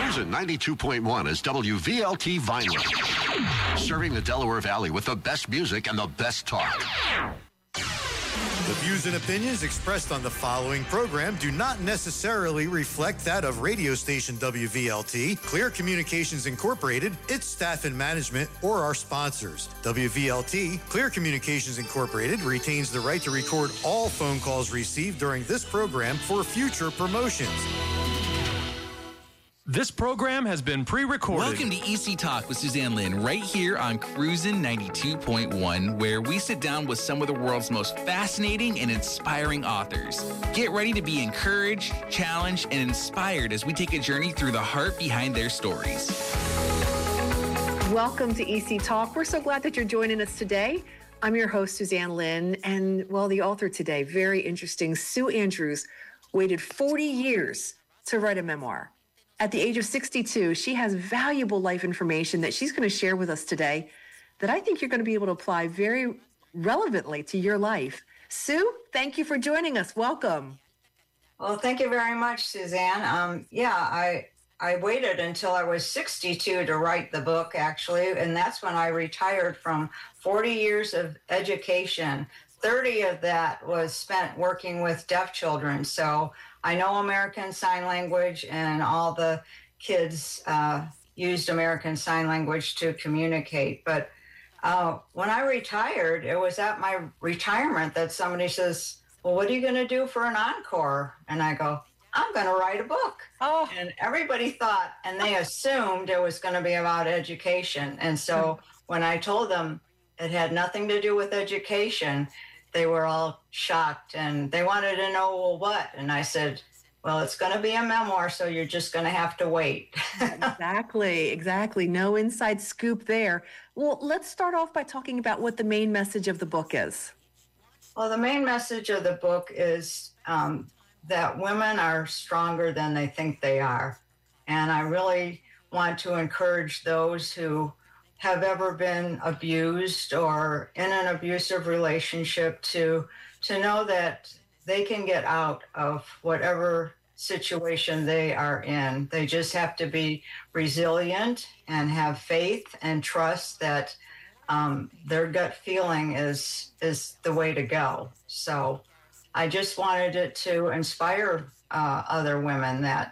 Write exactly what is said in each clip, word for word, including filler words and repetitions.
Cruisin' ninety-two point one is W V L T Vineland, serving the Delaware Valley with the best music and the best talk. The views and opinions expressed on the following program do not necessarily reflect that of radio station W V L T, Clear Communications Incorporated, its staff and management, or our sponsors. W V L T, Clear Communications Incorporated, retains the right to record all phone calls received during this program for future promotions. This program has been pre-recorded. Welcome to E C Talk with Suzanne Lynn, right here on Cruisin' ninety-two point one, where we sit down with some of the world's most fascinating and inspiring authors. Get ready to be encouraged, challenged, and inspired as we take a journey through the heart behind their stories. Welcome to E C Talk. We're so glad that you're joining us today. I'm your host, Suzanne Lynn, and, well, the author today, very interesting, Sue Andrews, waited forty years to write a memoir. At the age of sixty-two, she has valuable life information that she's going to share with us today that I think you're going to be able to apply very relevantly to your life. Sue, thank you for joining us. Welcome. Well, thank you very much, Suzanne. Um, yeah, I I waited until I was sixty-two to write the book, actually, and that's when I retired from forty years of education. thirty of that was spent working with deaf children. So I know American Sign Language, and all the kids uh, used American Sign Language to communicate. But uh, when I retired, it was at my retirement that somebody says, well, what are you going to do for an encore? And I go, I'm going to write a book. Oh. And everybody thought, and they assumed it was going to be about education. And so when I told them it had nothing to do with education, they were all shocked, and they wanted to know, well, what? And I said, well, it's going to be a memoir, so you're just going to have to wait. Exactly, exactly. No inside scoop there. Well, let's start off by talking about what the main message of the book is. Well, the main message of the book is um, that women are stronger than they think they are. And I really want to encourage those who have ever been abused or in an abusive relationship to to know that they can get out of whatever situation they are in. They just have to be resilient and have faith and trust that um, their gut feeling is is the way to go. So I just wanted it to inspire uh, other women that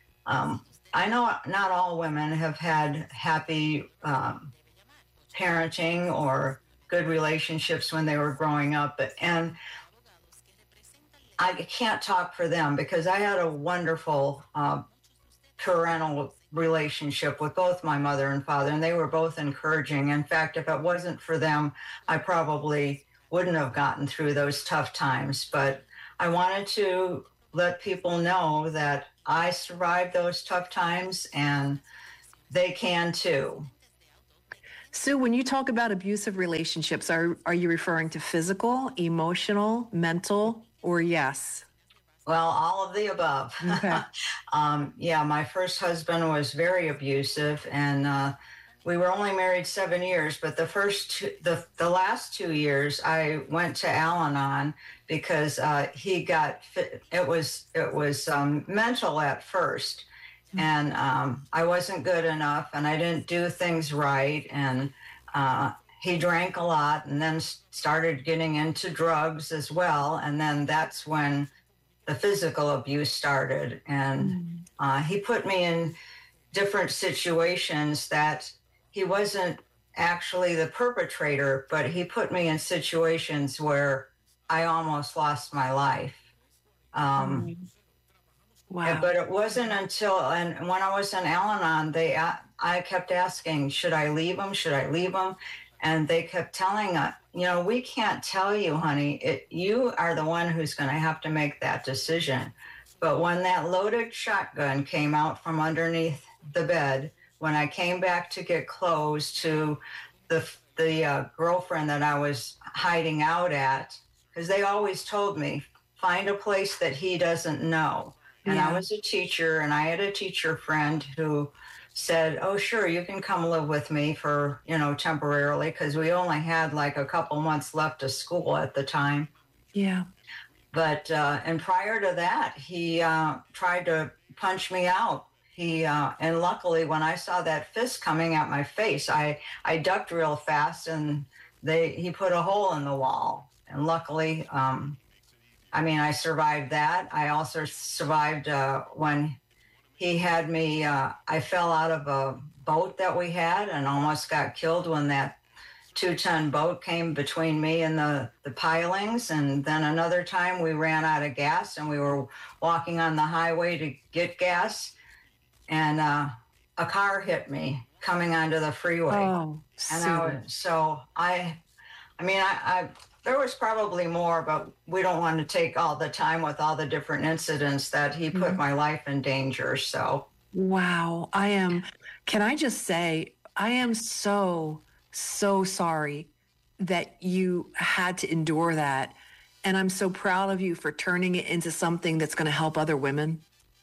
um, I know not all women have had happy um, parenting or good relationships when they were growing up, but and I can't talk for them because I had a wonderful uh, parental relationship with both my mother and father, and they were both encouraging. In fact, if it wasn't for them, I probably wouldn't have gotten through those tough times. But I wanted to let people know that I survived those tough times and they can too. Sue, when you talk about abusive relationships, are are you referring to physical, emotional, mental, or yes? Well, all of the above. Okay. um, yeah, my first husband was very abusive, and uh, we were only married seven years. But the first, two, the the last two years, I went to Al-Anon because uh, he got it was it was um, mental at first. And um, I wasn't good enough, and I didn't do things right. And uh, he drank a lot, and then started getting into drugs as well. And then that's when the physical abuse started. And uh, he put me in different situations that he wasn't actually the perpetrator, but he put me in situations where I almost lost my life. Um, mm. Wow. But it wasn't until, and when I was in Al-Anon, they, I kept asking, should I leave him? Should I leave him? And they kept telling us, you know, we can't tell you, honey. It, you are the one who's going to have to make that decision. But when that loaded shotgun came out from underneath the bed, when I came back to get clothes to the the uh, girlfriend that I was hiding out at, because they always told me, find a place that he doesn't know. And yeah. I was a teacher, and I had a teacher friend who said, oh, sure, you can come live with me for, you know, temporarily, because we only had like a couple months left of school at the time. Yeah. But, uh, and prior to that, he uh, tried to punch me out. he uh, and luckily when I saw that fist coming at my face, I I ducked real fast, and they he put a hole in the wall. And luckily, um, I mean, I survived that. I also survived uh, when he had me. Uh, I fell out of a boat that we had and almost got killed when that two-ton boat came between me and the, the pilings. And then another time we ran out of gas and we were walking on the highway to get gas, and uh, a car hit me coming onto the freeway. Oh, and I was, so I, I mean, I, I, there was probably more, but we don't want to take all the time with all the different incidents that he put mm-hmm. my life in danger. So. Wow. I am, can I just say, I am so so sorry that you had to endure that. And I'm so proud of you for turning it into something that's going to help other women.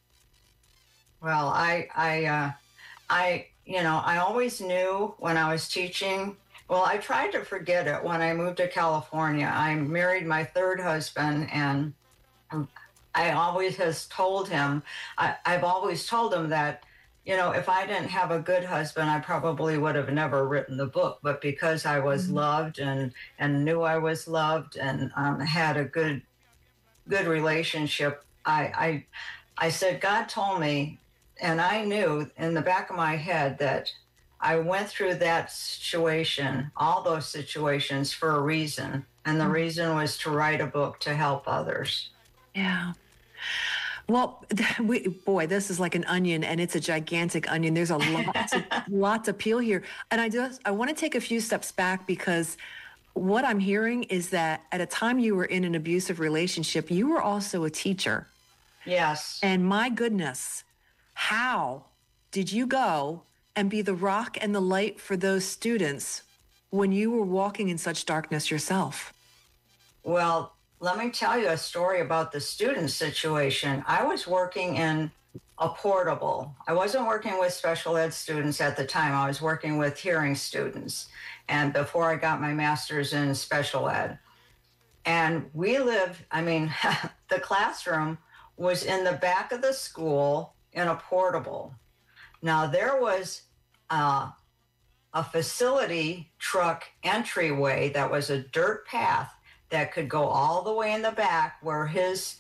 Well, I, I, uh, I, you know, I always knew when I was teaching, well, I tried to forget it when I moved to California. I married my third husband, and I always has told him, I, I've always told him that, you know, if I didn't have a good husband, I probably would have never written the book. But because I was mm-hmm. loved and and knew I was loved and um, had a good good relationship, I, I I said, God told me, and I knew in the back of my head that I went through that situation, all those situations for a reason. And the mm-hmm. reason was to write a book to help others. Yeah. Well, we, boy, this is like an onion, and it's a gigantic onion. There's a lot to, lot to peel here. And I just, I want to take a few steps back, because what I'm hearing is that at a time you were in an abusive relationship, you were also a teacher. Yes. And my goodness, how did you go and be the rock and the light for those students when you were walking in such darkness yourself? Well, let me tell you a story about the student situation. I was working in a portable. I wasn't working with special ed students at the time. I was working with hearing students, and before I got my master's in special ed. And we lived, I mean, the classroom was in the back of the school in a portable. Now, there was uh, a facility truck entryway that was a dirt path that could go all the way in the back where his,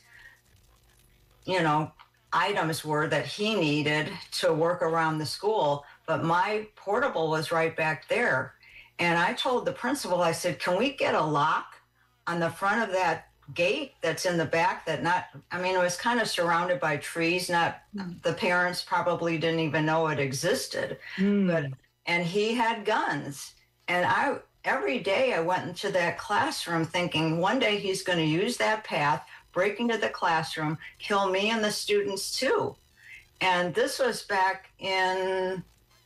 you know, items were that he needed to work around the school. But my portable was right back there. And I told the principal, I said, can we get a lock on the front of that gate that's in the back that not, I mean, it was kind of surrounded by trees, not, the parents probably didn't even know it existed. Mm. But, and he had guns. And I, every day I went into that classroom thinking one day he's going to use that path, break into the classroom, kill me and the students too. And this was back in,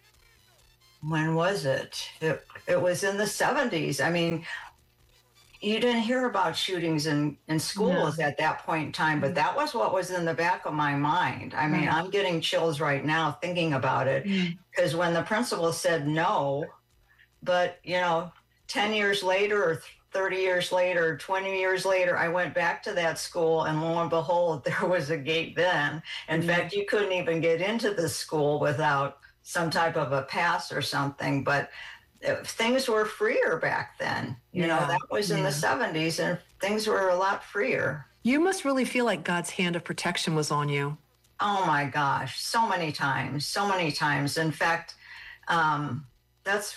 when was it? It, it was in the seventies. I mean, you didn't hear about shootings in, in schools no. at that point in time, but that was what was in the back of my mind. I mean, right. I'm getting chills right now thinking about it, because mm. when the principal said no, but, you know, ten years later or thirty years later, twenty years later, I went back to that school, and lo and behold, there was a gate then. In mm-hmm. fact, you couldn't even get into the school without some type of a pass or something. But things were freer back then. You yeah. know, that was in yeah. the seventies, and things were a lot freer. You must really feel like God's hand of protection was on you. Oh my gosh, so many times, so many times. In fact, um, that's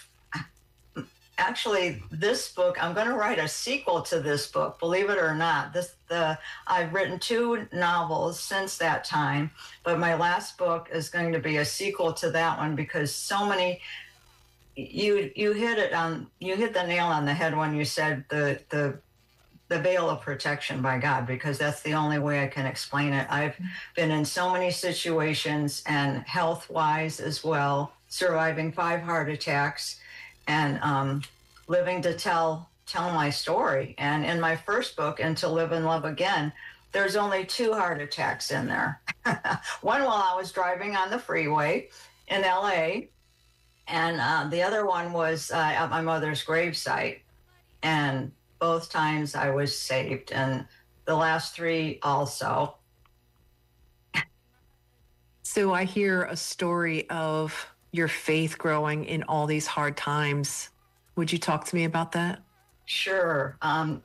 actually this book. I'm going to write a sequel to this book, believe it or not. This the I've written two novels since that time, but my last book is going to be a sequel to that one, because so many. You you hit it on you hit the nail on the head when you said the the the veil of protection by God, because that's the only way I can explain it. I've been in so many situations, and health-wise as well, surviving five heart attacks, and um, living to tell tell my story. And in my first book, And to Live and Love Again, there's only two heart attacks in there. One while I was driving on the freeway in L A, and uh, the other one was uh, at my mother's gravesite. And both times I was saved, and the last three also. So I hear a story of your faith growing in all these hard times. Would you talk to me about that? Sure. Um,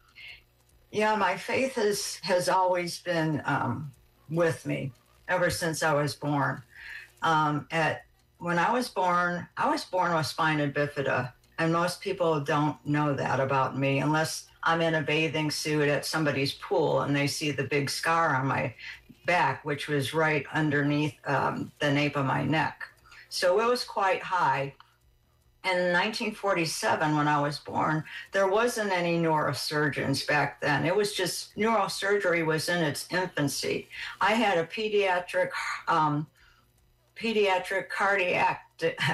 yeah, my faith has, has always been um, with me ever since I was born. Um, at when I was born, I was born with spina bifida, and most people don't know that about me unless I'm in a bathing suit at somebody's pool and they see the big scar on my back, which was right underneath um, the nape of my neck. So it was quite high. And in nineteen forty-seven, when I was born, there wasn't any neurosurgeons back then. It was just neurosurgery was in its infancy. I had a pediatric um, pediatric cardiac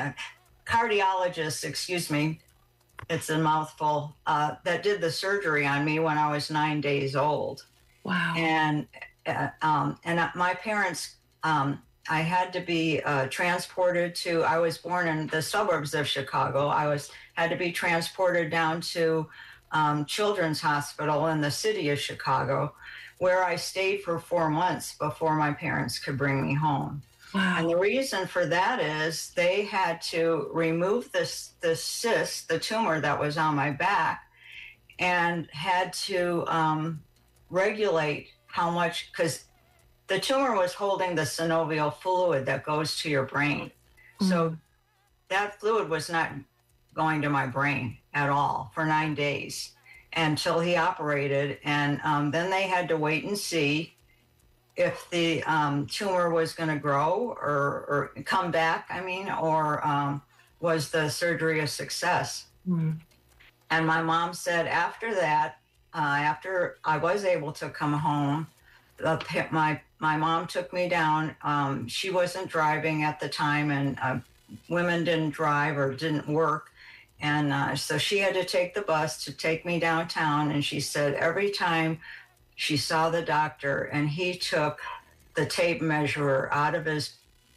cardiologist, excuse me, it's a mouthful, uh, that did the surgery on me when I was nine days old. Wow. And uh, um, and my parents, um, I had to be uh, transported to, I was born in the suburbs of Chicago. I was had to be transported down to um, Children's Hospital in the city of Chicago, where I stayed for four months before my parents could bring me home. Wow. And the reason for that is they had to remove this, this cyst, the tumor that was on my back, and had to um, regulate how much, because the tumor was holding the synovial fluid that goes to your brain. Mm-hmm. So that fluid was not going to my brain at all for nine days until he operated. And um, then they had to wait and see if the um, tumor was going to grow or, or come back, I mean, or um, was the surgery a success? Mm-hmm. And my mom said after that, uh, after I was able to come home, uh, my my mom took me down. Um, she wasn't driving at the time, and uh, women didn't drive or didn't work. And uh, so she had to take the bus to take me downtown. And she said every time she saw the doctor and he took the tape measurer out of his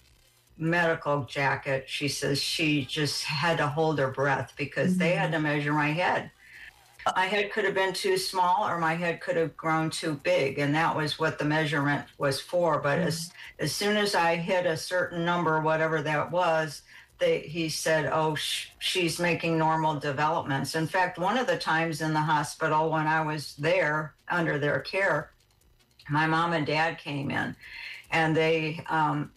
medical jacket, she says she just had to hold her breath because mm-hmm. they had to measure my head. My head could have been too small or my head could have grown too big, and that was what the measurement was for. But mm-hmm. as as soon as I hit a certain number, whatever that was, they, he said, oh, sh- she's making normal developments. In fact, one of the times in the hospital when I was there under their care, my mom and dad came in, and they, um,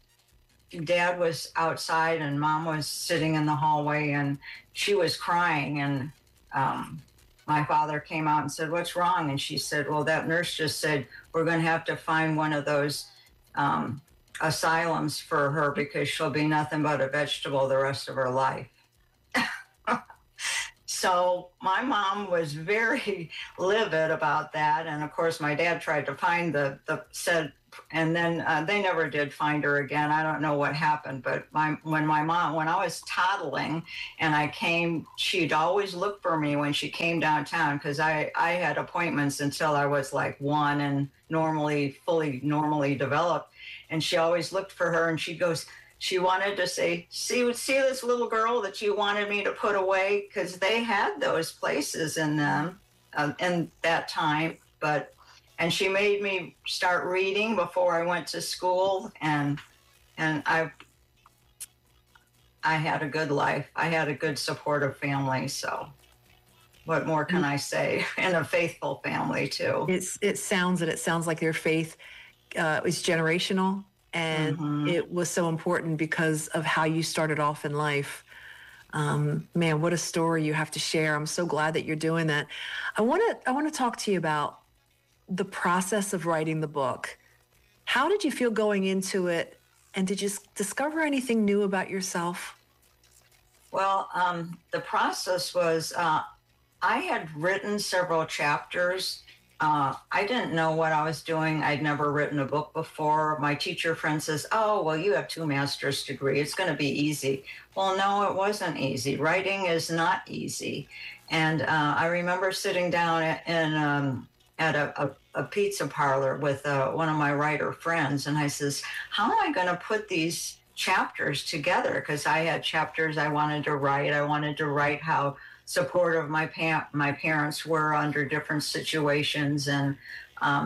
dad was outside and mom was sitting in the hallway, and she was crying. And um, my father came out and said, what's wrong? And she said, well, that nurse just said, we're going to have to find one of those um, asylums for her because she'll be nothing but a vegetable the rest of her life. So my mom was very livid about that. And of course, my dad tried to find the, the said, and then uh, they never did find her again. I don't know what happened, but my, when my mom, when I was toddling and I came, she'd always look for me when she came downtown because I, I had appointments until I was like one and normally, fully normally developed. And she always looked for her, and she goes, she wanted to say, see, see this little girl that you wanted me to put away? Because they had those places in them uh, in that time. But, and she made me start reading before I went to school. And, and I, I had a good life. I had a good supportive family. So what more can I say? And a faithful family too. It's, it sounds, and it sounds like your faith uh, is generational. And mm-hmm. it was so important because of how you started off in life. Um, man, what a story you have to share. I'm so glad that you're doing that. I want to I want to talk to you about the process of writing the book. How did you feel going into it? And did you discover anything new about yourself? Well, um, the process was, uh, I had written several chapters. Uh, I didn't know what I was doing. I'd never written a book before. My teacher friend says, oh, well, you have two master's degree. It's going to be easy. Well, no, it wasn't easy. Writing is not easy. And uh, I remember sitting down at, in, um, at a, a, a pizza parlor with uh, one of my writer friends. And I says, how am I going to put these chapters together? Because I had chapters I wanted to write. I wanted to write how supportive my pa- my parents were under different situations, and um,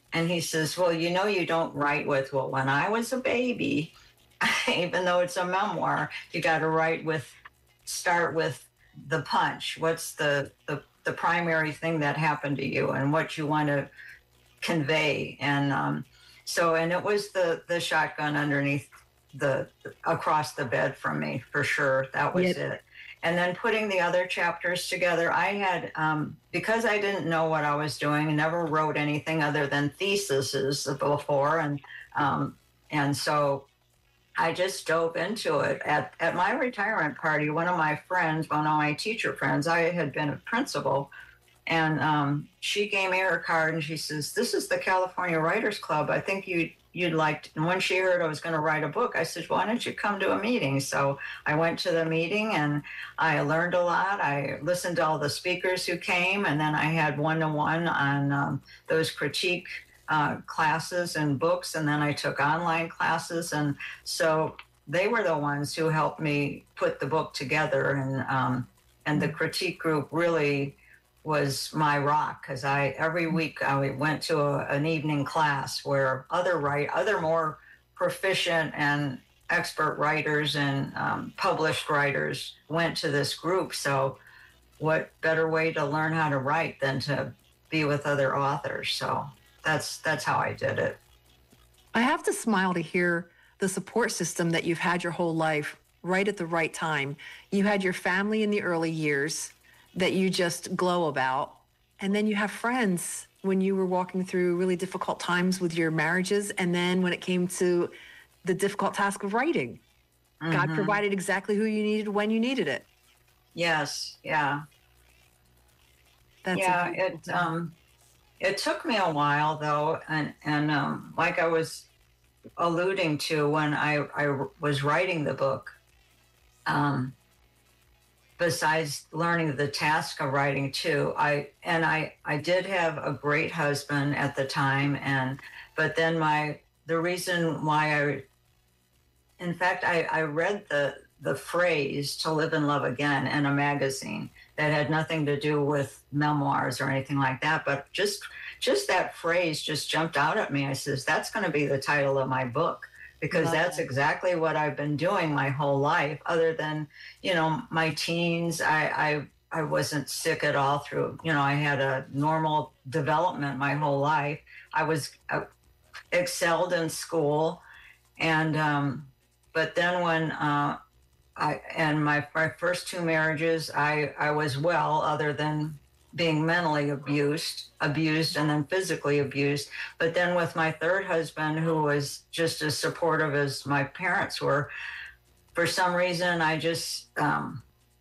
And he says, well, you know, you don't write with, well, when I was a baby, even though it's a memoir, you got to write with, start with the punch. What's the, the, the primary thing that happened to you and what you want to convey. And um, so, and it was the, the shotgun underneath the, across the bed from me, for sure. That was yep. it. And then putting the other chapters together, I had, um, because I didn't know what I was doing, never wrote anything other than theses before. And um, and so I just dove into it. At, at my retirement party, one of my friends, one of my teacher friends, I had been a principal, and um, she gave me her card and she says, this is the California Writers Club. I think you you'd like to. And when she heard I was going to write a book, I said, why don't you come to a meeting? So I went to the meeting and I learned a lot. I listened to all the speakers who came, and then I had one-to-one on um, those critique uh, classes and books, and then I took online classes. And so they were the ones who helped me put the book together. And um, and the critique group really was my rock, because I every week I went to a, an evening class where other write other more proficient and expert writers and um, published writers went to this group. So what better way to learn how to write than to be with other authors? So that's that's how I did it. I have to smile to hear the support system that you've had your whole life, right at the right time. You had your family in the early years that you just glow about. And then you have friends when you were walking through really difficult times with your marriages. And then when it came to the difficult task of writing, mm-hmm. God provided exactly who you needed when you needed it. Yes. Yeah. That's yeah. It, um, it took me a while though. And, and, um, like I was alluding to when I, I was writing the book, um, besides learning the task of writing too, I and I I did have a great husband at the time, and but then my the reason why I, in fact, I, I read the the phrase "to live and love again" in a magazine that had nothing to do with memoirs or anything like that, but just just that phrase just jumped out at me. I says, that's going to be the title of my book, because Love that's that. exactly what I've been doing my whole life. Other than, you know, my teens, I, I I wasn't sick at all through, you know, I had a normal development my whole life. I was I excelled in school. And, um, but then when uh, I, and my, my first two marriages, I, I was well, other than being mentally abused, abused and then physically abused. But then with my third husband, who was just as supportive as my parents were, for some reason, I just um,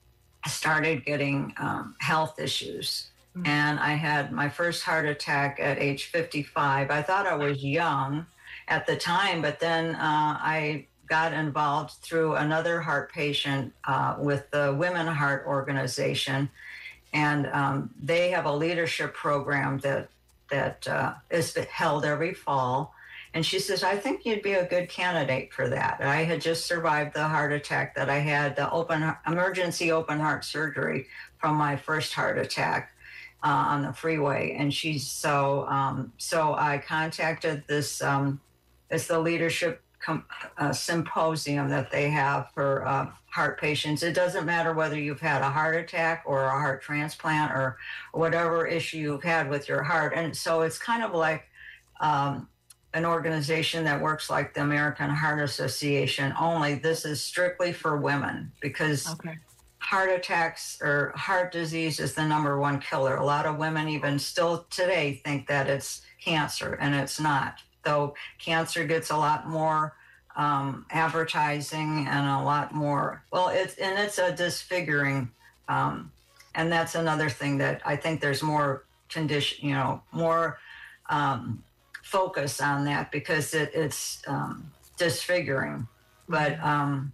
started getting um, health issues. Mm-hmm. And I had my first heart attack at age fifty-five. I thought I was young at the time, but then uh, I got involved through another heart patient uh, with the Women Heart Organization. And um, they have a leadership program that that uh, is held every fall. And she says, I think you'd be a good candidate for that. I had just survived the heart attack that I had, the open emergency open heart surgery from my first heart attack uh, on the freeway. And she's so, um, so I contacted this, um, it's the leadership com- uh, symposium that they have for uh, heart patients. It doesn't matter whether you've had a heart attack or a heart transplant or whatever issue you've had with your heart. And so it's kind of like um, an organization that works like the American Heart Association, only this is strictly for women, because okay. heart attacks or heart disease is the number one killer. A lot of women even still today think that it's cancer, and it's not. Though cancer gets a lot more Um, advertising and a lot more. Well, it's and it's a disfiguring, um, and that's another thing that I think there's more condition, you know, more um, focus on that, because it, it's um, disfiguring. But um,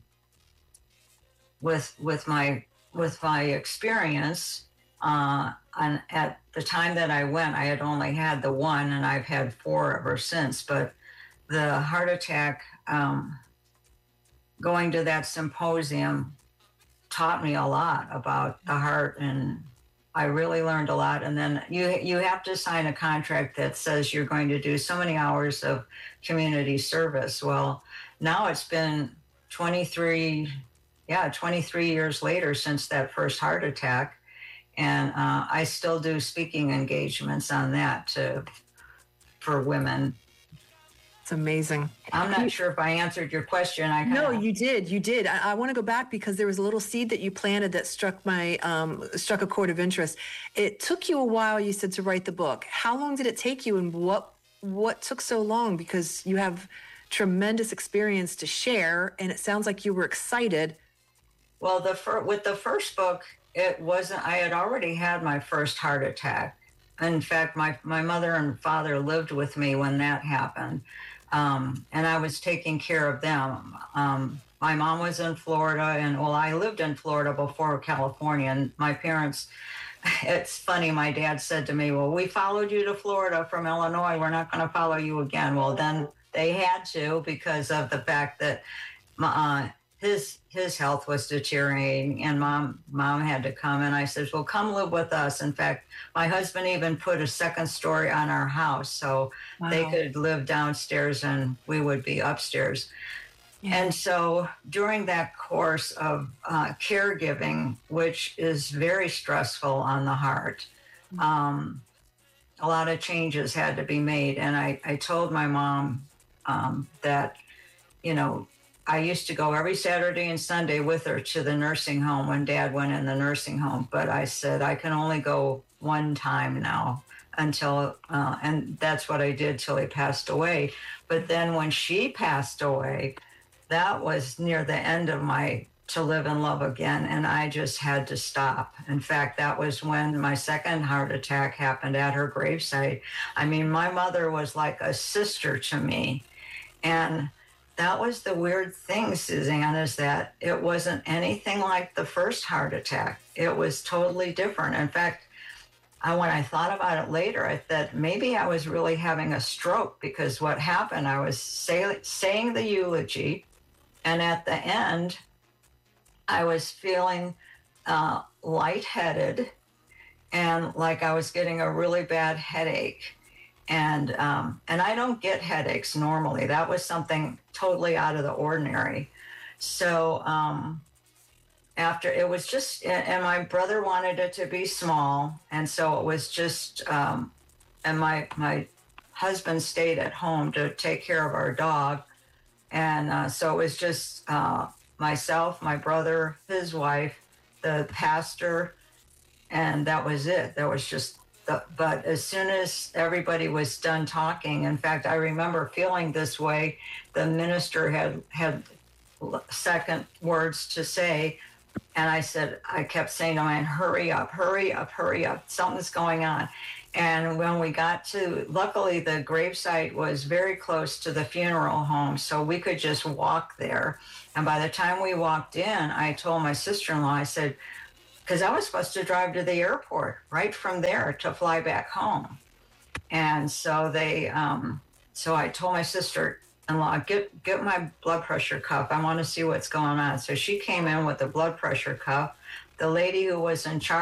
with with my with my experience, uh, and at the time that I went, I had only had the one, and I've had four ever since. But the heart attack, um, going to that symposium taught me a lot about the heart and I really learned a lot. And then you you have to sign a contract that says you're going to do so many hours of community service. Well, now it's been twenty-three, yeah, twenty-three years later since that first heart attack. And uh, I still do speaking engagements on that to, for women. It's amazing. I'm not sure if I answered your question. I kinda... No, you did. You did. I, I want to go back because there was a little seed that you planted that struck my um, struck a chord of interest. It took you a while, you said, to write the book. How long did it take you, and what what took so long? Because you have tremendous experience to share, and it sounds like you were excited. Well, the fir- with the first book, it wasn't. I had already had my first heart attack. In fact, my my mother and father lived with me when that happened. Um, and I was taking care of them. Um, my mom was in Florida, and well, I lived in Florida before California. And my parents, it's funny, my dad said to me, well, we followed you to Florida from Illinois. We're not going to follow you again. Well, then they had to because of the fact that my, uh, his his health was deteriorating, and mom mom had to come. And I said, well, come live with us. In fact, my husband even put a second story on our house so wow. they could live downstairs and we would be upstairs. Yeah. And so during that course of uh, caregiving, which is very stressful on the heart, um, a lot of changes had to be made. And I, I told my mom um, that, you know, I used to go every Saturday and Sunday with her to the nursing home when Dad went in the nursing home. But I said, I can only go one time now until, uh, and that's what I did till he passed away. But then when she passed away, that was near the end of my To Live and Love Again. And I just had to stop. In fact, that was when my second heart attack happened at her gravesite. I mean, my mother was like a sister to me. And that was the weird thing, Suzanne, is that it wasn't anything like the first heart attack. It was totally different. In fact, I, when I thought about it later, I thought maybe I was really having a stroke, because what happened, I was say, saying the eulogy, and at the end, I was feeling uh, lightheaded and like I was getting a really bad headache. And um, and I don't get headaches normally. That was something totally out of the ordinary. So um, after it was just, and my brother wanted it to be small, and so it was just, um, and my my husband stayed at home to take care of our dog, and uh, so it was just uh, myself, my brother, his wife, the pastor, and that was it. There was just. The, but as soon as everybody was done talking, in fact, I remember feeling this way. The minister had had second words to say, and I said, I kept saying to him, hurry up, hurry up, hurry up. Something's going on. And when we got to, luckily the gravesite was very close to the funeral home, so we could just walk there. And by the time we walked in, I told my sister-in-law, I said, because I was supposed to drive to the airport right from there to fly back home. And so they, um, so I told my sister-in-law, get get my blood pressure cuff. I want to see what's going on. So she came in with the blood pressure cuff. The lady who was in charge